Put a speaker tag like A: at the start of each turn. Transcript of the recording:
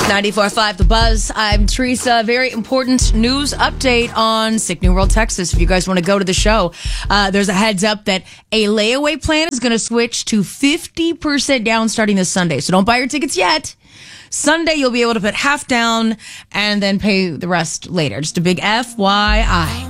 A: 94.5 The Buzz. I'm Teresa. Very important news update on Sick New World, Texas. If you guys want to go to the show, there's a heads up that a layaway plan is going to switch to 50% down starting this Sunday. So don't buy your tickets yet. Sunday, you'll be able to put half down and then pay the rest later. Just a big FYI.